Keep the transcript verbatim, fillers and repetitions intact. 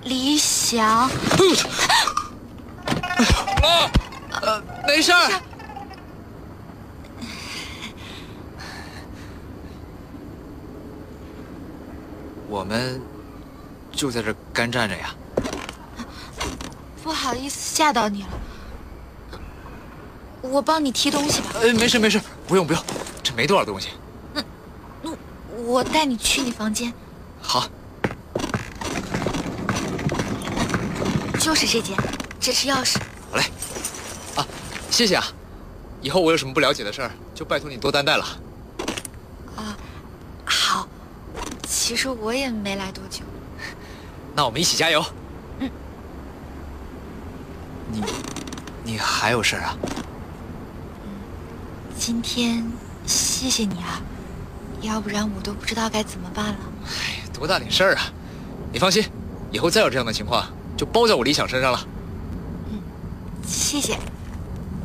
李想。 妈，呃，没事儿。我们就在这儿干站着呀。 不好意思吓到你了，我帮你提东西吧。 呃，没事没事，不用不用，这没多少东西。 那那我带你去你房间。 好。 就是这间，这是钥匙。 好嘞。啊，谢谢啊。以后我有什么不了解的事儿，就拜托你多担待了。 啊，好。其实我也没来多久。 那我们一起加油。 嗯。 你，你还有事儿啊？ 嗯，今天谢谢你啊，要不然我都不知道该怎么办了。 哎，多大点事儿啊！你放心，以后再有这样的情况，就包在我李想身上了。 嗯，谢谢。